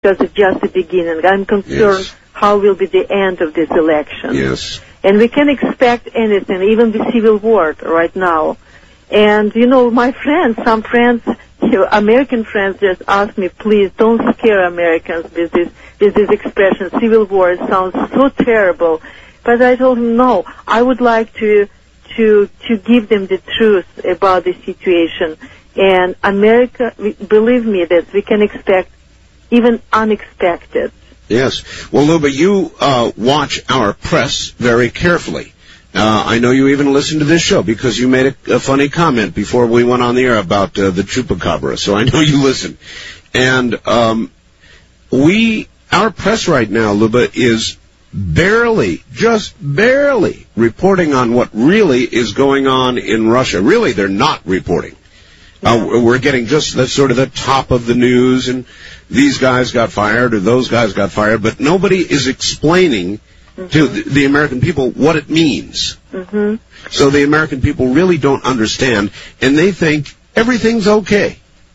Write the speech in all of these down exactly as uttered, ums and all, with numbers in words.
because it's just the beginning. I'm concerned Yes. how will be the end of this election. Yes. And we can expect anything, even the civil war right now. And, you know, my friends, some friends, you know, American friends just asked me, please don't scare Americans with this, with this expression, civil war. It sounds so terrible. But I told him, no, I would like to, to, to give them the truth about the situation. And America, believe me, that we can expect even unexpected. Yes. Well, Luba, you uh, watch our press very carefully. Uh, I know you even listen to this show because you made a, a funny comment before we went on the air about uh, the chupacabra, so I know you listen. And um, we, our press right now, Luba, is barely, just barely reporting on what really is going on in Russia. Really, they're not reporting. Uh, we're getting just the sort of the top of the news, and these guys got fired or those guys got fired, but nobody is explaining mm-hmm. to the, the American people what it means. Mm-hmm. So the American people really don't understand, and they think everything's okay.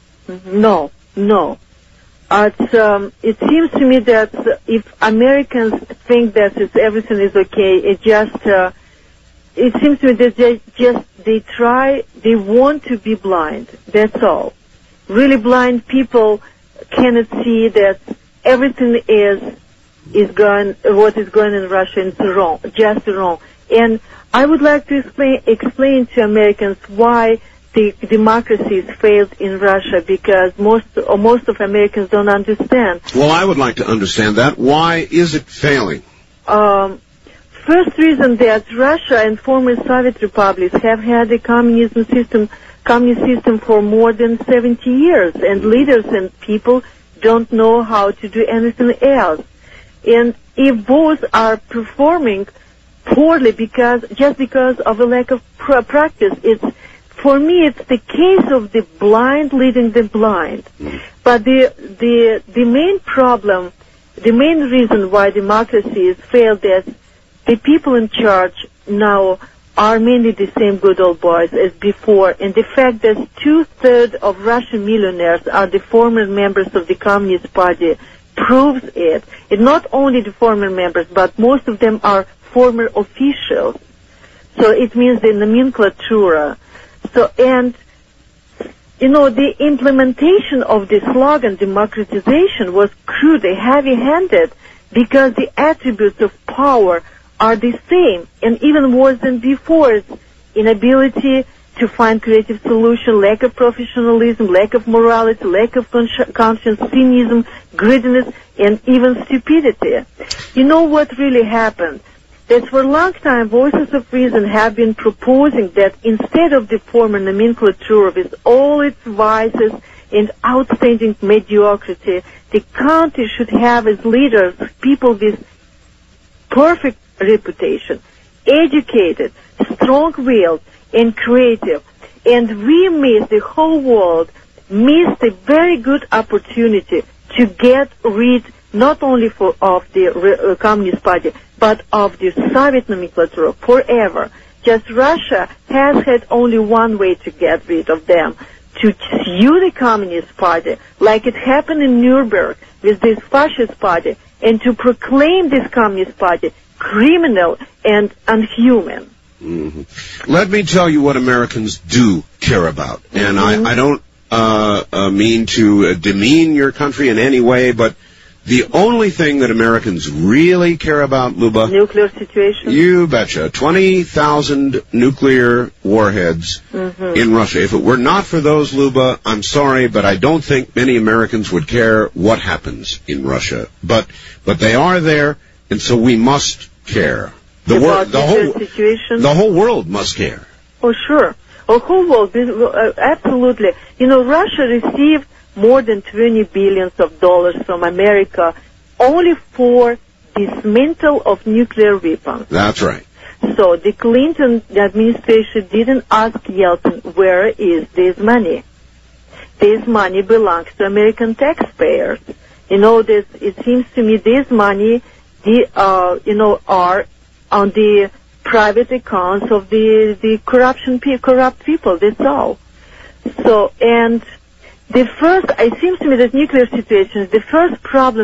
No, no. Uh, it's, um, it seems to me that if Americans think that it's, everything is okay, it just, uh, it seems to me that they just, they try, they want to be blind. That's all. Really blind people cannot see that everything is, is going, what is going in Russia is wrong, just wrong. And I would like to explain, explain to Americans why the democracies failed in Russia, because most or most of Americans don't understand. Well, I would like to understand that. Why is it failing? Um, first reason that Russia and former Soviet republics have had a communism system, communist system for more than seventy years, and leaders and people don't know how to do anything else. And if both are performing poorly because just because of a lack of pr- practice, it's for me, it's the case of the blind leading the blind. But the the the main problem, the main reason why democracy has failed is the people in charge now are mainly the same good old boys as before, and the fact that two-thirds of Russian millionaires are the former members of the Communist Party proves it. And not only the former members, but most of them are former officials. So it means the nomenclatura. So, and, you know, the implementation of the slogan democratization was crude, heavy-handed, because the attributes of power are the same, and even worse than before. It's inability to find creative solution, lack of professionalism, lack of morality, lack of consci- conscience, cynicism, greediness, and even stupidity. You know what really happened? That for a long time, Voices of Reason have been proposing that instead of the former nomenclature with all its vices and outstanding mediocrity, the country should have as leaders people with perfect reputation, educated, strong-willed, and creative. And we missed, the whole world missed a very good opportunity to get rid not only for, of the uh, Communist Party, but of the Soviet nomenclature forever. Just Russia has had only one way to get rid of them, to sue the Communist Party, like it happened in Nuremberg with this fascist party, and to proclaim this Communist Party criminal and unhuman. Mm-hmm. Let me tell you what Americans do care about. And mm-hmm. I, I don't uh, uh, mean to uh, demean your country in any way, but the only thing that Americans really care about, Luba... Nuclear situation? You betcha. twenty thousand nuclear warheads mm-hmm. in Russia. If it were not for those, Luba, I'm sorry, but I don't think many Americans would care what happens in Russia. But but they are there, and so we must care. The, wor- the, whole, situation? the whole world must care. Oh, sure. The whole world, uh, absolutely. You know, Russia received more than twenty billions of dollars from America only for dismantle of nuclear weapons. That's right. So the Clinton administration didn't ask Yeltsin, where is this money? This money belongs to American taxpayers. You know, this, it seems to me this money, the, uh, you know, are on the private accounts of the, the corruption, corrupt people, that's all. So, and The first, it seems to me that nuclear situations, the first problem